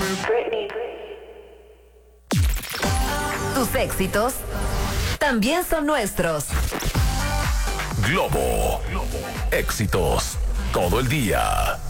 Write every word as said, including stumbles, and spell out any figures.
Tus éxitos también son nuestros. Globo. Éxitos todo el día.